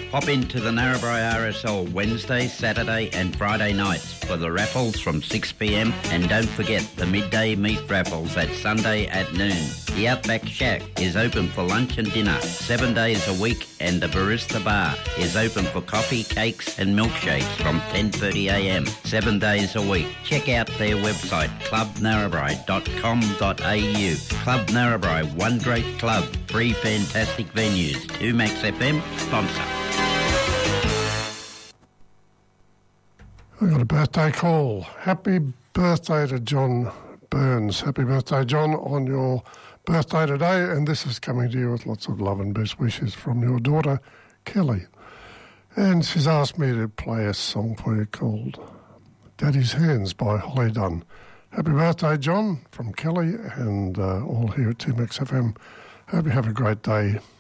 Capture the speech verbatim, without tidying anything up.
Pop into the Narrabri R S L Wednesday, Saturday and Friday nights for the raffles from six p m and don't forget the midday meat raffles at Sunday at noon. The Outback Shack is open for lunch and dinner seven days a week and the Barista Bar is open for coffee, cakes and milkshakes from ten thirty a m seven days a week. Check out their website club narrabri dot com dot a u. Club Narrabri, one great club, three fantastic venues. two Max F M sponsor. I got a birthday call. Happy birthday to John Burns. Happy birthday, John, on your birthday today. And this is coming to you with lots of love and best wishes from your daughter, Kelly. And she's asked me to play a song for you called Daddy's Hands by Holly Dunn. Happy birthday, John, from Kelly and uh, all here at two Max F M. Hope you have a great day.